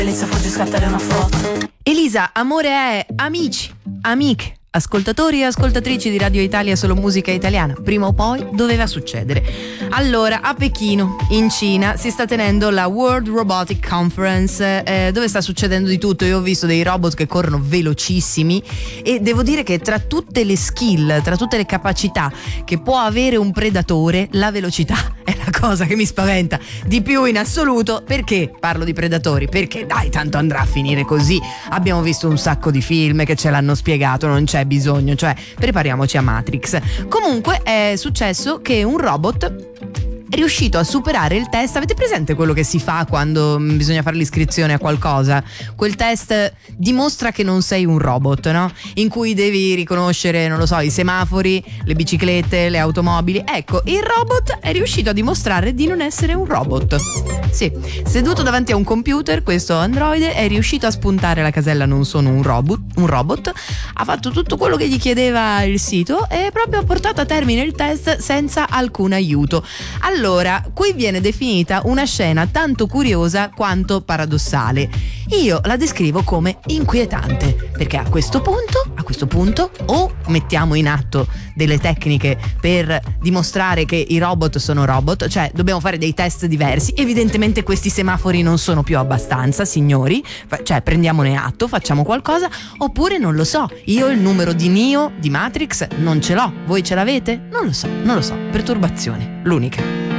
Bellezza fugge scattare una foto. Elisa, amore è amici, amiche, ascoltatori e ascoltatrici di Radio Italia Solo Musica Italiana. Prima o poi doveva succedere. Allora, a Pechino, in Cina, si sta tenendo la World Robotic Conference, dove sta succedendo di tutto. Io ho visto dei robot che corrono velocissimi e devo dire che tra tutte le skill, tra tutte le capacità che può avere un predatore, la velocità è la cosa che mi spaventa di più in assoluto. Perché parlo di predatori? Perché dai, tanto andrà a finire così. Abbiamo visto un sacco di film che ce l'hanno spiegato, non c'è bisogno, cioè prepariamoci a Matrix. Comunque è successo che un robot è riuscito a superare il test. Avete presente quello che si fa quando bisogna fare l'iscrizione a qualcosa? Quel test dimostra che non sei un robot, no? In cui devi riconoscere, non lo so, i semafori, le biciclette, le automobili. Ecco, il robot è riuscito a dimostrare di non essere un robot. Sì, seduto davanti a un computer, questo androide è riuscito a spuntare la casella "non sono un robot", ha fatto tutto quello che gli chiedeva il sito e proprio ha portato a termine il test senza alcun aiuto. Allora, qui viene definita una scena tanto curiosa quanto paradossale. Io la descrivo come inquietante, perché a questo punto o mettiamo in atto delle tecniche per dimostrare che i robot sono robot, cioè dobbiamo fare dei test diversi. Evidentemente questi semafori non sono più abbastanza, signori, cioè prendiamone atto, facciamo qualcosa. Oppure non lo so, io il numero di Neo di Matrix non ce l'ho, voi ce l'avete? Non lo so, perturbazione, l'unica.